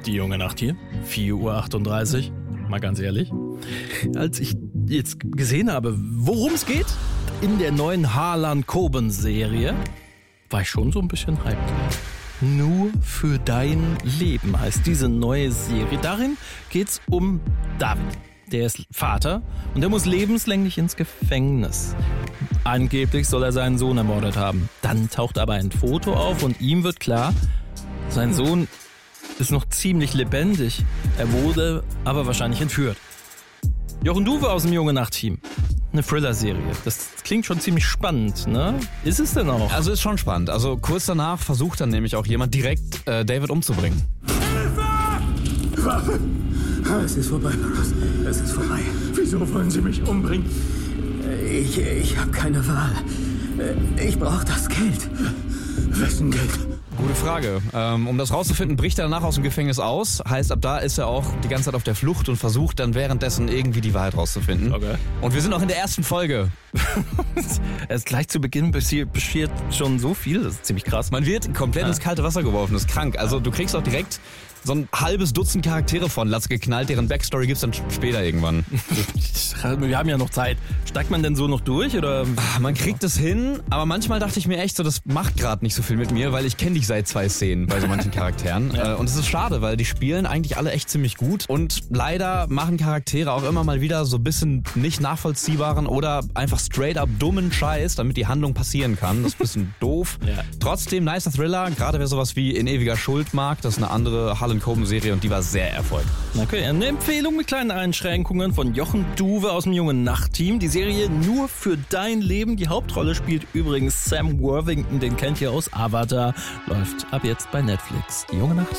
Die junge Nacht hier, 4:38 Uhr, mal ganz ehrlich. Als ich jetzt gesehen habe, worum es geht in der neuen Harlan-Coben-Serie, war ich schon so ein bisschen hyped. Nur für dein Leben heißt diese neue Serie. Darin geht's um David. Der ist Vater und der muss lebenslänglich ins Gefängnis. Angeblich soll er seinen Sohn ermordet haben. Dann taucht aber ein Foto auf und ihm wird klar, sein Sohn ist noch ziemlich lebendig. Er wurde aber wahrscheinlich entführt. Jochen Duwe aus dem Junge Nacht-Team. Eine Thriller-Serie. Das klingt schon ziemlich spannend, ne? Ist es denn auch? Also ist schon spannend. Also kurz danach versucht dann nämlich auch jemand direkt David umzubringen. Hilfe! Es ist vorbei, Markus. Es ist vorbei. Wieso wollen Sie mich umbringen? Ich habe keine Wahl. Ich brauche das Geld. Wessen Geld? Gute Frage. Um das rauszufinden, bricht er danach aus dem Gefängnis aus. Heißt, ab da ist er auch die ganze Zeit auf der Flucht und versucht dann währenddessen irgendwie die Wahrheit rauszufinden. Okay. Und wir sind auch in der ersten Folge. Erst gleich zu Beginn passiert schon so viel. Das ist ziemlich krass. Man wird komplett ins kalte Wasser geworfen. Das ist krank. Also du kriegst auch direkt so ein halbes Dutzend Charaktere von Latz geknallt, deren Backstory gibt's dann später irgendwann. Wir haben ja noch Zeit. Steigt man denn so noch durch, oder? Man kriegt es hin, aber manchmal dachte ich mir echt so, das macht gerade nicht so viel mit mir, weil ich kenne dich seit 2 Szenen bei so manchen Charakteren. Ja. Und es ist schade, weil die spielen eigentlich alle echt ziemlich gut. Und leider machen Charaktere auch immer mal wieder so ein bisschen nicht nachvollziehbaren oder einfach straight up dummen Scheiß, damit die Handlung passieren kann. Das ist ein bisschen doof. Ja. Trotzdem nicer Thriller, gerade wer sowas wie In ewiger Schuld mag. Das ist eine andere Harlan-Coben-Serie und die war sehr erfolgreich. Okay, eine Empfehlung mit kleinen Einschränkungen von Jochen Duwe aus dem Jungen Nacht-Team. Die Serie Nur für dein Leben. Die Hauptrolle spielt übrigens Sam Worthington, den kennt ihr aus Avatar. Läuft ab jetzt bei Netflix. Die Junge Nacht.